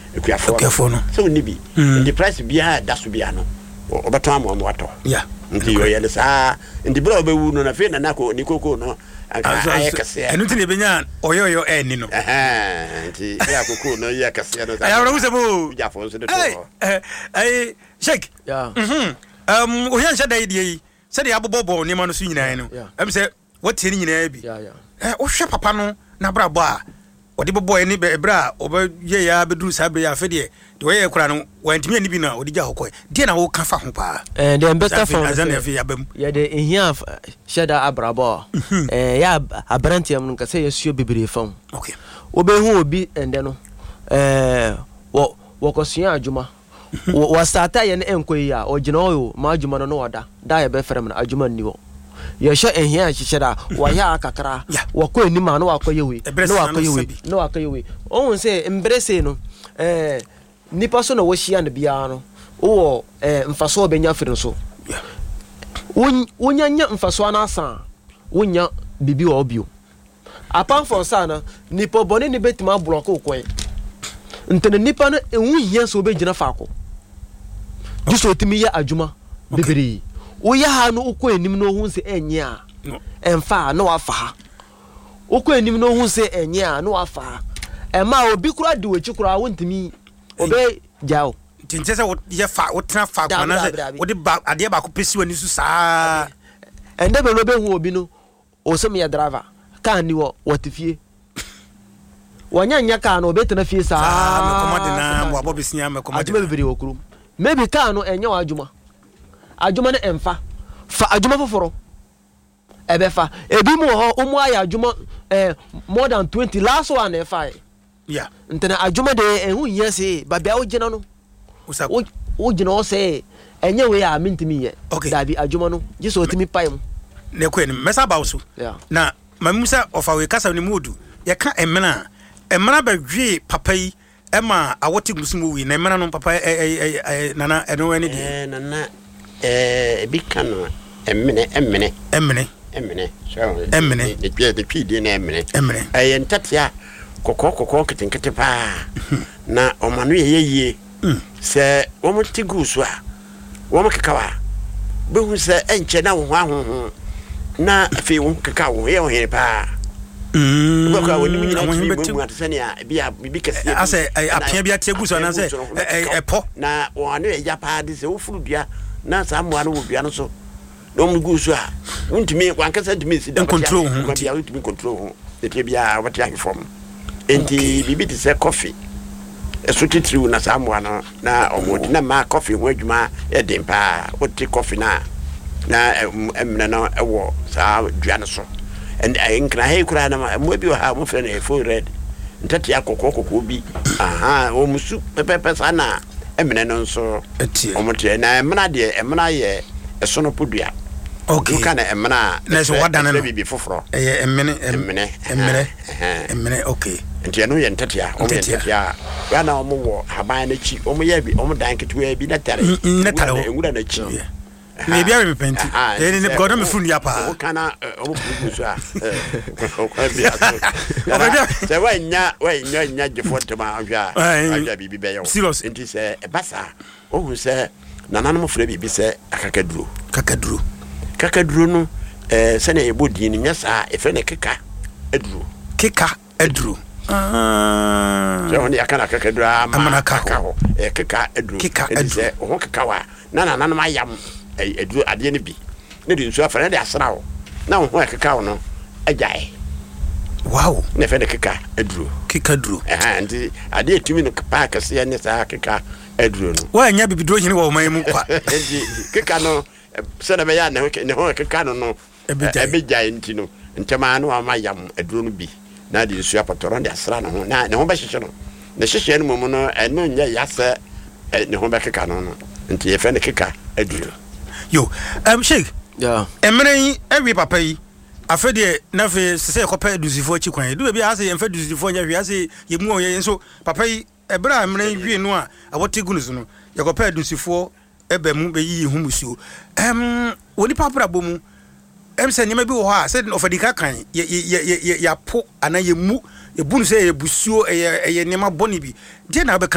ekuafo no so ni bi the price bia da so bia no obeto am wato yeah nti yo yele sa nti bro obewu no na fe na ko ni koko no aye kase enu ti ne benya oyo eni no nti ya koko no ye kase no ya bro usebo jafo so de to ai shake yeah ohian sha dai die se de abobobo ni ma no so nyina no em se wotie ni nyina bi o hwe papa no na brabo a odi bobo ni be bra oba ye ya beduru sabre ya fede de we ye kura no wantimi ani bi na odi ja hokoi de na wo ka fa ho pa de better for azan ya fi yabam ye de ehia sheda abrabo ya abrantiam no kase ye suo bebere fam okay obehu obi ende no wo kosua adwuma wo starta ye ne enkoyi a o gina o ma adwuma no wada da ye be frem na adwuma ni wo ye sha ehia hihera wa ya akakra wo ko enima no akoyewe no akoyewe o se embrese no nipa so na wo hia na bia no wo mfaso obenya firi so wonya mfaso na asa wonya bibi wo bio apart from sana nipa bone ni betima block okwen ntene nipa no enwu hia so obegina faako juso timi ya adwuma bibiri wo ya ha no ukọ enim no hu se enye a emfa no wafa ha ukọ enim no hu se enye a no wafa ema obi kura de wechi kura wontimi obe jao tinche se wo ye fa wo tena fa kwa na se wo de ba ade ba ko pesi wani su saa ende be no be hu obi no o se me ya driver kan ni wo wotifie wanya ka no obe tena fie saa me komode na mo abobesia me komode adwuma bibiri okuru maybe kan no enye wa adwuma adwuma ne emfa fa adwuma foforo ebefa ebi mu ho umu aya adwuma more than 20 last one efa yeah ntena adwuma de ehu yese babia ogina no ogina o se enye we ya mintimi ye dabi adwuma no jiso otimi paim ne ko en mesa bawso na mamusa ofa we kasa ni modu ye ka emna ba dwe papa yi ema awoti gusumu wi na emna no papa nana eno ene de nana bikano emene so emene de pidi na emene entatia kokoko kitinkete pa na omanu yeye se womo tigu so a womo kekawa behu se enche na wo ahụ na afi wo kekawo ye wo here pa boko awoni nyina ti mu atse a bia bibi kase ase apia bia tiegu so na se epo na wo anu ya pa de se wo furu dua na samu anu wo dua no so no mu gu so a wontimi kwankasa dimi si da control ho bia wontimi control ho de bia wati ahwe form enti bibi ti se coffee eso titriu na samu anu na omodi na ma coffee ho adwuma e dem pa woti coffee na emna na ewo sa dua no so and I nkra he kura na mo bi ha mo fe na full red ntati akokoko bi aha o musu pepe sana emne no nso omotie na emna de emna ye esono podua okay kana emna na so wadana no bi foforo emne okay ntia no ye ntati a o ye ntati a ya na omo wo haban na chi omo ye bi omo dan ketwe bi na tare engura na chi maybe I repent. Then the God me fun ya pa. O kana o bugu so a. O kwa bia so. Se wa nya jefo ma ahwa. Ahwa bibi be yo. Enti se e basa. O hu se nananom fure bibi se akakaduro. Kakaduro no se na ebodi ni nya sa e fe ne keka aduro. So on ya kana kakaduro ama kakao. Keka aduro. Enti se o keka wa na nananom ayam edu ade ne bi ne de nsu afara de asra wo na ho ekeka wo no ajae wow ne fe de keka aduro ndi ade etumi no pa kase ne sa keka aduro no wa nya bibidro hine wo man mu kwa ndi keka no se na be ya ne ho keka no ebejae nti no ntema no ama yam aduro no bi na de nsu apotoro de asra no ho na ne ho be hyehye no ne hyehye no mu no eno nya yase ne ho be keka no nti e fe ne keka aduro yo Sheikh yeah emre every papa yi afede na fe se kopa dusifo chi kwan do bia ase yemfa dusifo nya hwe ase yemu ye so papa yi ebra emre hwe no a awote gunu so no ye kopa dusifo ebe mu be yi hu musuo woni papa bomu se nyema bi wo ha se ofadika kan ya po ana yemu ye bunu se ye busuo ye nyema boni bi je na be